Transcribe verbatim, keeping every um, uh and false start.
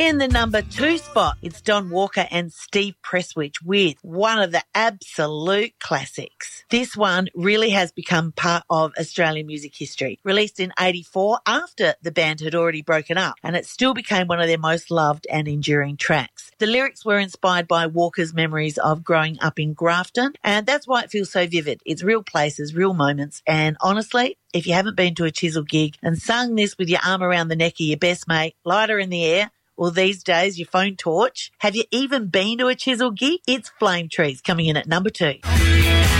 In the number two spot, it's Don Walker and Steve Presswich with one of the absolute classics. This one really has become part of Australian music history. Released in eighty-four after the band had already broken up, and it still became one of their most loved and enduring tracks. The lyrics were inspired by Walker's memories of growing up in Grafton, and that's why it feels so vivid. It's real places, real moments, and honestly, if you haven't been to a Chisel gig and sung this with your arm around the neck of your best mate, lighter in the air, or these days your phone torch, have you even been to a Chisel gig? It's Flame Trees coming in at number two.